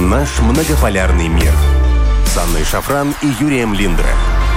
Наш многополярный мир. С Анной Шафран и Юрием Линдре.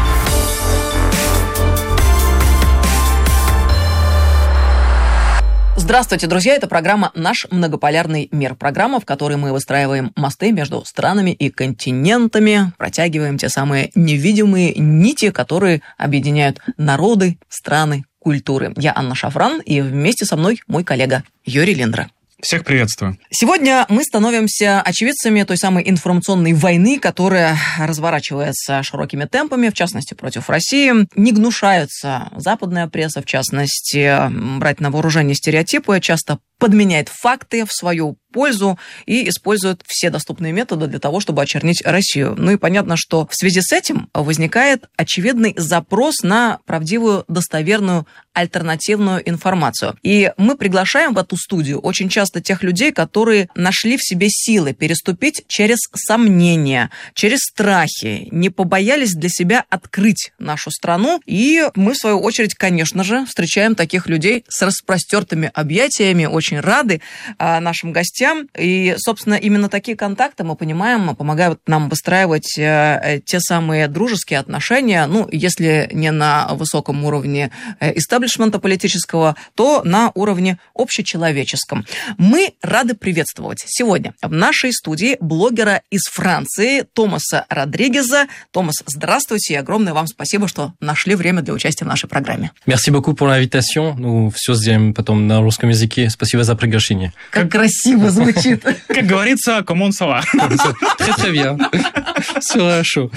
Здравствуйте, друзья! Это программа «Наш многополярный мир». Программа, в которой мы выстраиваем мосты между странами и континентами, протягиваем те самые невидимые нити, которые объединяют народы, страны, культуры. Я Анна Шафран, и вместе со мной мой коллега Юрий Линдре. Всех приветствую. Сегодня мы становимся очевидцами той самой информационной войны, которая разворачивается широкими темпами, в частности, против России. Не гнушается западная пресса, в частности, брать на вооружение стереотипы, часто подменяет факты в свою пользу и использует все доступные методы для того, чтобы очернить Россию. Ну и понятно, что в связи с этим возникает очевидный запрос на правдивую, достоверную, альтернативную информацию. И мы приглашаем в эту студию очень часто тех людей, которые нашли в себе силы переступить через сомнения, через страхи, не побоялись для себя открыть нашу страну. И мы, в свою очередь, конечно же, встречаем таких людей с распростертыми объятиями, очень рады нашим гостям. И, собственно, именно такие контакты, мы понимаем, помогают нам выстраивать те самые дружеские отношения, ну, если не на высоком уровне истеблишмента политического, то на уровне общечеловеческом. Мы рады приветствовать сегодня в нашей студии блогера из Франции Томаса Родригеза. Томас, здравствуйте, и огромное вам спасибо, что нашли время для участия в нашей программе. Merci beaucoup pour l'invitation. Ну, все сделаем потом на русском языке. Спасибо за приглашение. Как красиво звучит. Как говорится, comment ça va? Très bien. Все хорошо.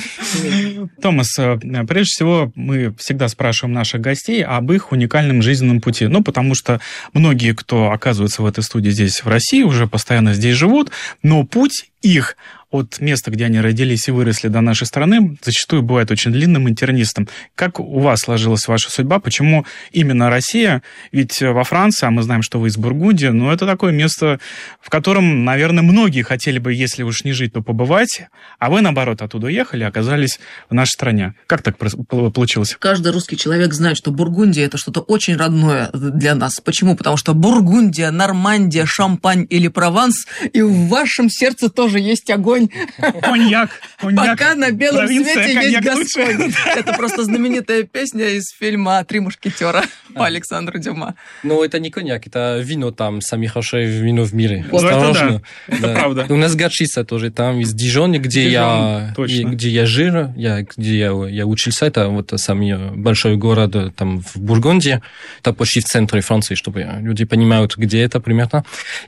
Томас, прежде всего, мы всегда спрашиваем наших гостей об их уникальном жизненном пути. Ну, потому что многие, кто оказывается в этой студии здесь, в России, уже постоянно здесь живут, но путь их от места, где они родились и выросли, до нашей страны, зачастую бывает очень длинным и тернистым. Как у вас сложилась ваша судьба? Почему именно Россия? Ведь во Франции, а мы знаем, что вы из Бургундии, но это такое место, в котором, наверное, многие хотели бы, если уж не жить, то побывать, а вы, наоборот, оттуда уехали и оказались в нашей стране. Как так получилось? Каждый русский человек знает, что Бургундия – это что-то очень родное для нас. Почему? Потому что Бургундия, Нормандия, Шампань или Прованс, и в вашем сердце тоже есть огонь. Коньяк. Пока на белом свете есть Господь. Лучше. Это просто знаменитая песня из фильма «Три мушкетера» по Александру Дюма. Но это не коньяк, это вино там, самое хорошее вино в мире. Вот осторожно. Это правда. У нас горчица тоже там, из Дижона, где я жил, где я учился. Это вот самый большой город там в Бургундии. Это почти в центре Франции, чтобы люди понимают, где это примерно.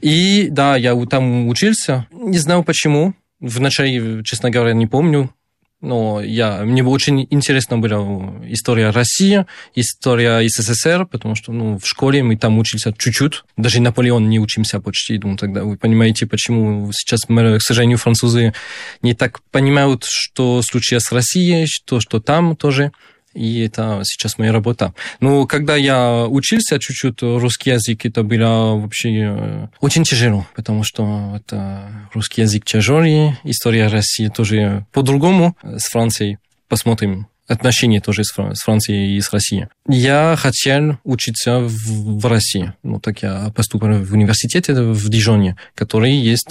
И да, я там учился. Не знаю почему. Вначале, честно говоря, не помню, но мне очень интересна была история России, история СССР, потому что в школе мы там учились чуть-чуть, даже Наполеон не учимся почти, думаю, тогда вы понимаете, почему сейчас, к сожалению, французы не так понимают, что случилось с Россией, что там тоже. И это сейчас моя работа. Но когда я учился чуть-чуть русский язык, это было вообще очень тяжело, потому что это русский язык тяжелый, история России тоже по-другому. С Францией посмотрим отношения тоже с Францией и с Россией. Я хотел учиться в России. Так я поступил в университет в Дижоне, который есть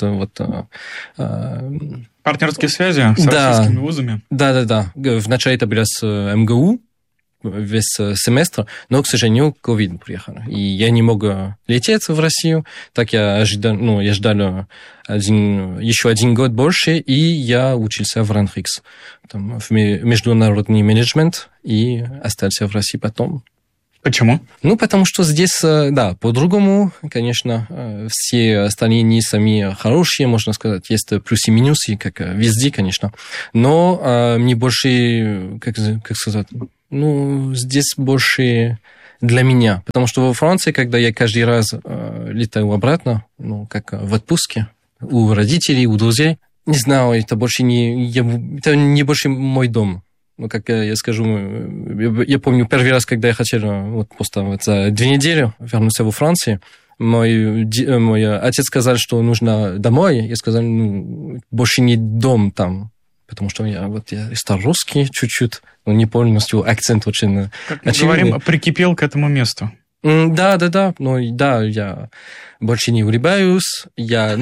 партнерские связи с российскими вузами? Да. Вначале это было с МГУ, весь семестр, но, к сожалению, ковид приехал. И я не мог лететь в Россию, так я ждал еще один год больше, и я учился в РАНХИКС, в международный менеджмент, и остался в России потом. Почему? Потому что здесь, да, по-другому, конечно, все остальные не сами хорошие, можно сказать, есть плюсы и минусы, как везде, конечно, но мне больше, как сказать, здесь больше для меня, потому что во Франции, когда я каждый раз летаю обратно, как в отпуске, у родителей, у друзей, не знаю, это не больше мой дом. Как я скажу, я помню первый раз, когда я хотел просто за 2 недели вернуться во Францию, мой отец сказал, что нужно домой. Я сказал, больше не дом там, потому что я стал русский чуть-чуть, но не полностью, акцент очень как мы говорим, прикипел к этому месту. Да. Я больше не улыбаюсь, я,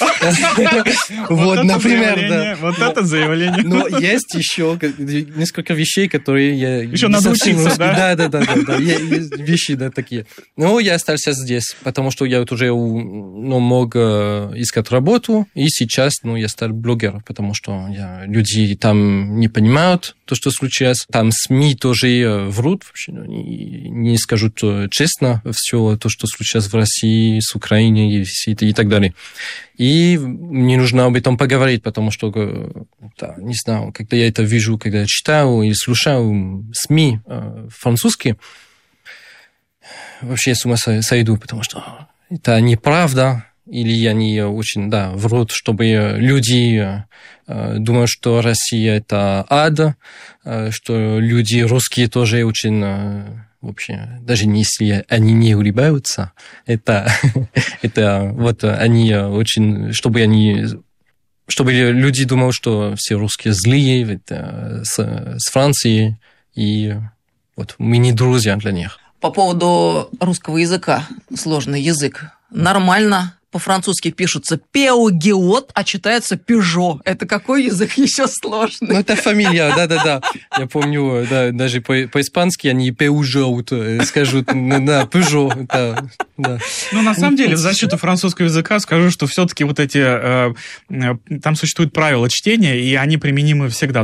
вот, например, да. Вот это заявление. Но есть еще несколько вещей, которые я... Еще надо учиться, да? Да. Есть вещи, да, такие. Но я остался здесь, потому что я уже мог искать работу, и сейчас, я стал блогером, потому что люди там не понимают то, что случилось. Там СМИ тоже врут, вообще, не скажут честно все то, что случилось в России, с Украиной и так далее. И мне нужно об этом поговорить, потому что, не знаю, когда я это вижу, когда я читаю или слушаю СМИ французские, вообще я с ума сойду, потому что это неправда, или они очень, врут, чтобы люди думают, что Россия это ад, что люди русские тоже очень... Вообще, даже если они не улыбаются, это вот они очень, чтобы люди думали, что все русские злые с Франции, и вот мы не друзья для них. По поводу русского языка, сложный язык, нормально. По-французски пишется «пеогеот», а читается «пежо». Это какой язык еще сложный? Это фамилия, да. Я помню, даже по-испански они «пеужоут» скажут, «пежо». На самом деле, в защиту французского языка скажу, что все-таки вот эти... Там существуют правила чтения, и они применимы всегда.